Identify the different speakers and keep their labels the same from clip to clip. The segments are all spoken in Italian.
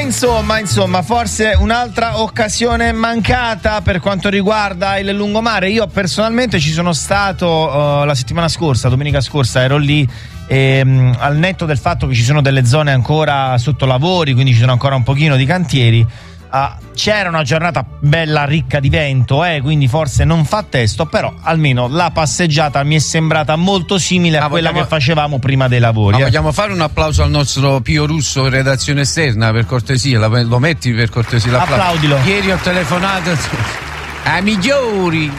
Speaker 1: insomma, forse un'altra occasione mancata per quanto riguarda il lungomare. Io personalmente ci sono stato la settimana scorsa, domenica scorsa ero lì, e al netto del fatto che ci sono delle zone ancora sotto lavori, quindi ci sono ancora un pochino di cantieri, c'era una giornata bella ricca di vento, quindi forse non fa testo, però almeno la passeggiata mi è sembrata molto simile a quella che facevamo prima dei lavori.
Speaker 2: Vogliamo fare un applauso al nostro Pio Russo, redazione esterna, per cortesia, lo metti per cortesia l'applauso?
Speaker 1: Applaudilo.
Speaker 2: Ieri ho telefonato ai migliori,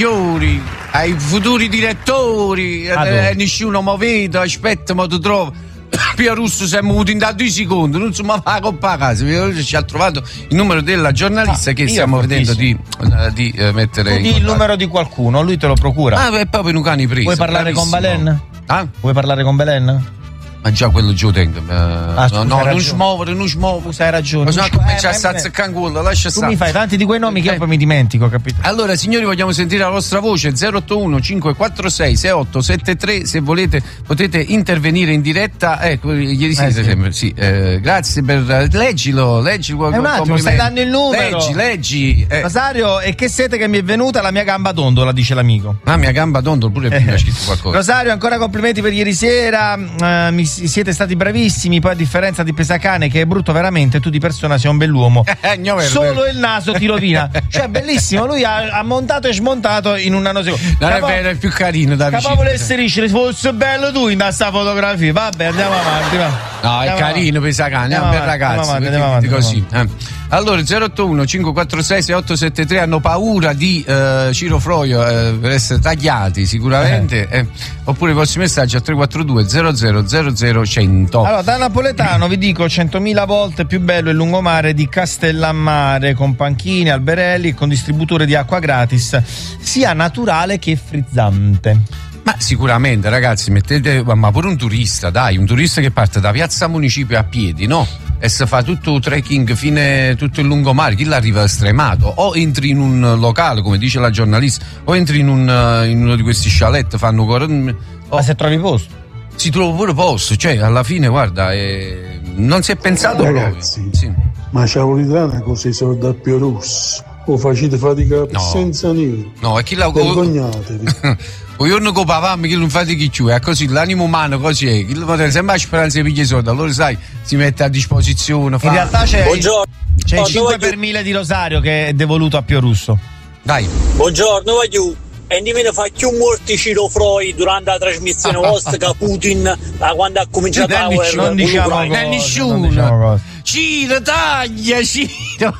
Speaker 2: ai futuri direttori, nessuno mi vede, aspetta, ma tu trovi. Pio Russo siamo avuti in da 2 secondi, non si va a coppa a casa, ci ha trovato il numero della giornalista che stiamo vedendo di mettere in
Speaker 1: il numero di qualcuno, lui te lo procura.
Speaker 2: È proprio un cane preso.
Speaker 1: Vuoi parlare con Belen? Vuoi parlare con Belen?
Speaker 2: Ma già quello giù tengo. Non smuovere.
Speaker 1: Tu hai ragione.
Speaker 2: Ma comincia a stazzacare culo, lascia stare.
Speaker 1: Tu mi fai tanti di quei nomi che poi mi dimentico, capito?
Speaker 2: Allora, signori, vogliamo sentire la vostra voce. 081 546 6873. Se volete potete intervenire in diretta. Ieri sera sempre. Sì. Grazie per leggilo.
Speaker 1: Un attimo, stai dando il numero.
Speaker 2: Leggi.
Speaker 1: Rosario, e che siete che mi è venuta la mia gamba dondola, dice l'amico.
Speaker 2: La mia gamba dondola, pure prima ha scritto qualcosa.
Speaker 1: Rosario, ancora complimenti per ieri sera. Siete stati bravissimi, poi a differenza di Pesacane, che è brutto veramente, tu di persona sei un bell'uomo. Solo il naso ti rovina. Cioè, bellissimo, lui ha montato e smontato in un nanosecondo.
Speaker 2: Non è vero, è più carino da vicino.
Speaker 1: Capo volesse dire, fosse bello tu in questa fotografia. Vabbè, andiamo avanti, va.
Speaker 2: No, è carino Pesacane, è un bel ragazzo. Andiamo avanti, così. Allora, 081 546 6873 hanno paura di Ciro Froio per essere tagliati sicuramente, oppure i vostri messaggi a 342 00 100.
Speaker 1: Allora, da napoletano vi dico 100.000 volte più bello il lungomare di Castellammare, con panchine, alberelli e con distributore di acqua gratis, sia naturale che frizzante.
Speaker 2: Ma sicuramente, ragazzi, mettete, ma pure un turista che parte da Piazza Municipio a piedi, no? E si fa tutto il trekking fine tutto il lungomare, chi l'arriva stremato, o entri in un locale, come dice la giornalista, o entri in uno di questi chalet, fanno
Speaker 1: ma se trovi posto?
Speaker 2: Si trova pure posto, cioè alla fine guarda, non si è pensato
Speaker 3: ragazzi,
Speaker 2: proprio. Sì.
Speaker 3: Ma c'è una così sono da Pio Russo, o facete fatica senza niente.
Speaker 2: No, e chi la
Speaker 3: vergognatevi.
Speaker 2: Un giorno che papà che non fate chi è così, l'animo umano così è, chi potrebbe sempre la speranza di pigliare soldi, allora sai, si mette a disposizione.
Speaker 1: In realtà c'è il 5 per 1000 di Rosario che è devoluto a Pio Russo.
Speaker 2: Dai.
Speaker 4: Buongiorno, voglio. E nemmeno fa più molti Ciro Froi durante la trasmissione vostra che Putin da quando ha cominciato la guerra.
Speaker 1: Non diciamo
Speaker 2: nessuno. Ciro, taglia, Ciro.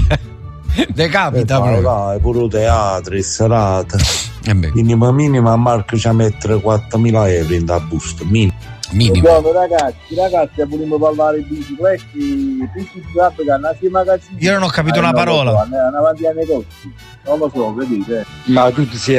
Speaker 2: Decapita proprio.
Speaker 5: Dai, pure teatri, serate. Minima a Marco ci mettere 4.000 euro in da busto. Minimo.
Speaker 6: Buongiorno ragazzi, vogliamo parlare di bicicletti, tutti si applicano a magazzini.
Speaker 1: Io non ho capito una parola.
Speaker 6: Avanti ai negozi. Non lo so, vedete.
Speaker 5: Ma tu si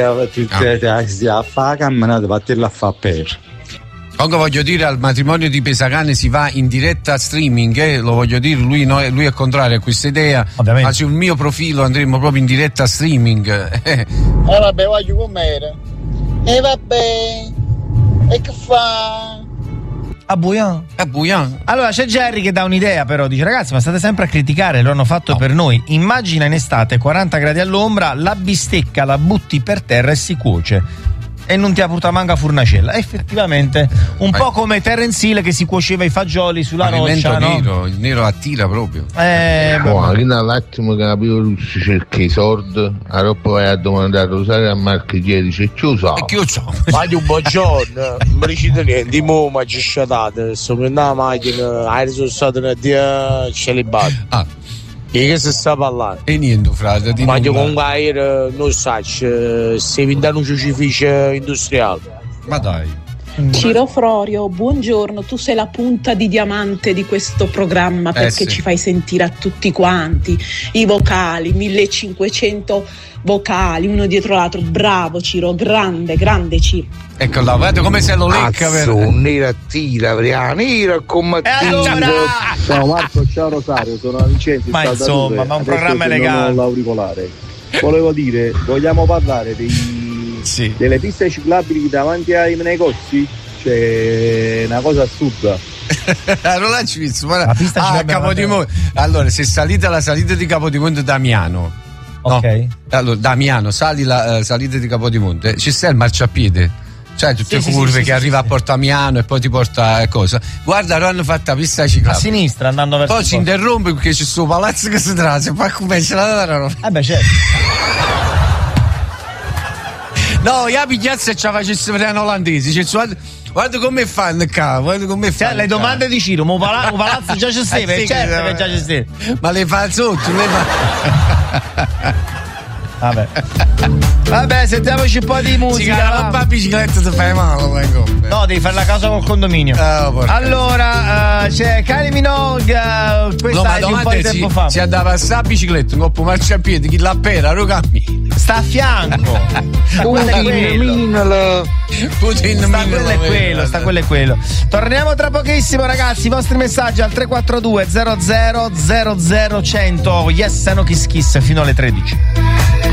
Speaker 5: a fare camminata, batterla a fare per.
Speaker 2: Comunque voglio dire, al matrimonio di Pesacane si va in diretta streaming, lo voglio dire, lui è contrario a questa idea, ovviamente. Ma sul mio profilo andremo proprio in diretta streaming.
Speaker 6: Vabbè, voglio com'era. Vabbè, e che fa?
Speaker 1: A Buian. Allora c'è Jerry che dà un'idea, però dice: ragazzi, ma state sempre a criticare, lo hanno fatto per noi. Immagina in estate 40 gradi all'ombra, la bistecca la butti per terra e si cuoce e non ti ha avuto manga furnacella. Effettivamente un po' come Terence Hill che si cuoceva i fagioli sulla roccia, no?
Speaker 2: Il nero attira proprio.
Speaker 7: L'attimo che Pio Russo cerca i soldi, a roba vai a domandare a Rosario a Marco Chiedi, dice chi lo sa?
Speaker 2: E chi lo sa?
Speaker 5: Ma un buongiorno, non mi dice niente, mo ma ci sciatate, sto prendendo la macchina, hai risorsato una dia celibato. E che si sta parlando?
Speaker 2: E niente, frate.
Speaker 5: Ma io comunque non so, se vendano un crucifisso industriale.
Speaker 2: Ma dai.
Speaker 8: Ciro Frorio, buongiorno, tu sei la punta di diamante di questo programma perché ci fai sentire a tutti quanti i vocali, 1500 vocali, uno dietro l'altro. Bravo Ciro, grande Ciro.
Speaker 2: Ecco là, guarda come se lo lecca.
Speaker 7: Nera tira, nera commattina.
Speaker 6: Ciao Marco, ciao Rosario, sono Vincenzo.
Speaker 1: Ma insomma, ma un programma legale.
Speaker 6: Non ho l'auricolare. Volevo dire, vogliamo parlare delle piste ciclabili davanti ai negozi? C'è una cosa assurda.
Speaker 2: Non ci visto,
Speaker 1: la pista
Speaker 2: a Capodimonte. Allora, se salite la salita di Capodimonte Damiano,
Speaker 1: ok,
Speaker 2: no? Allora Damiano, sali la salita di Capodimonte, ci sta il marciapiede. Cioè tutte curve che arriva a Portamiano e poi ti porta a cosa. Guarda, lo hanno fatta la pista ciclabile
Speaker 1: a sinistra andando verso
Speaker 2: poi si interrompe perché c'è sto palazzo che si trase, poi comincia la dare.
Speaker 1: Beh, certo.
Speaker 2: No, io pigliazza e ci facesse vedere olandesi. Guarda come fanno qua, guarda come fanno.
Speaker 1: Le domande di Ciro, ma palazzo già c'è sempre, certo che già c'è sempre.
Speaker 2: Ma le fa sotto, le fa.
Speaker 1: Vabbè, sentiamoci un po' di musica.
Speaker 2: Non va a bicicletta, ti fai male.
Speaker 1: No, devi fare la casa col condominio. Allora, c'è Kylie Minogue. Questa è di un po' di tempo fa.
Speaker 2: Si andava a passare a bicicletta, un po' marciapiede, chi l'ha pera, lo cammina.
Speaker 1: Sta a fianco. Sta quello è quello. Torniamo tra pochissimo, ragazzi. I vostri messaggi al 342 00 00 100. Yes, no kiss kiss fino alle 13.